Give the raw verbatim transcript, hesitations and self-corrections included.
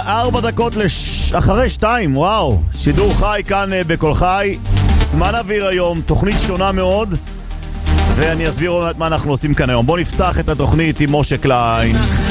ארבע דקות לש... אחרי שתיים, וואו. שידור חי כאן בכל חי. זמן אוויר היום, תוכנית שונה מאוד. ואני אסביר עוד מה אנחנו עושים כאן היום. בואו נפתח את התוכנית עם משה קליין.